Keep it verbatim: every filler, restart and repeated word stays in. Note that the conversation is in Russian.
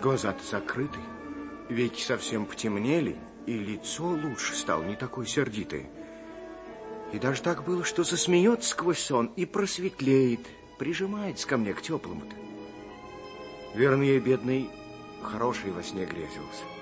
Глаза-то закрыты, веки совсем потемнели, и лицо лучше стало, не такое сердитое. И даже так было, что засмеется сквозь сон и просветлеет, прижимается ко мне, к теплому-то. Верно, ей, бедный, хороший во сне грезился.